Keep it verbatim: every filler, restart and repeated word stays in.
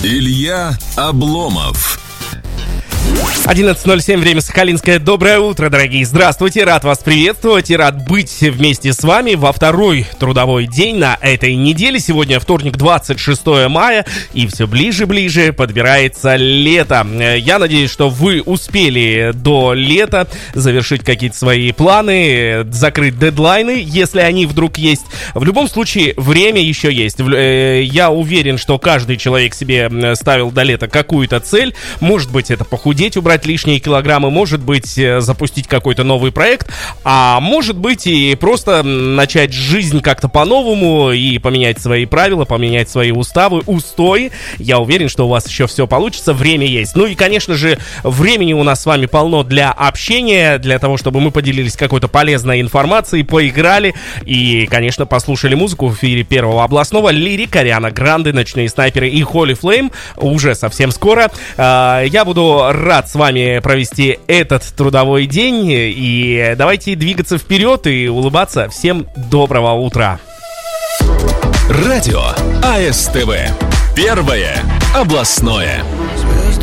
Илья Обломов. одиннадцать ноль семь, время Сахалинское. Доброе утро, дорогие. Здравствуйте, рад вас приветствовать и рад быть вместе с вами во второй трудовой день на этой неделе. Сегодня вторник, двадцать шестое мая, и все ближе-ближе подбирается лето. Я надеюсь, что вы успели до лета завершить какие-то свои планы, закрыть дедлайны, если они вдруг есть. В любом случае, время еще есть. Я уверен, что каждый человек себе ставил до лета какую-то цель. Может быть, это похудеть, убрать лишние килограммы, может быть, запустить какой-то новый проект, а может быть и просто начать жизнь как-то по-новому и поменять свои правила, поменять свои уставы, устои. Я уверен, что у вас еще все получится, время есть. Ну и, конечно же, времени у нас с вами полно для общения, для того, чтобы мы поделились какой-то полезной информацией, поиграли и, конечно, послушали музыку в эфире Первого областного. Лирик, Ариана Гранде, Ночные снайперы и Holy Flame уже совсем скоро. Я буду рад с вами провести этот трудовой день. И давайте двигаться вперед и улыбаться. Всем доброго утра. Радио АСТВ. Первое областное.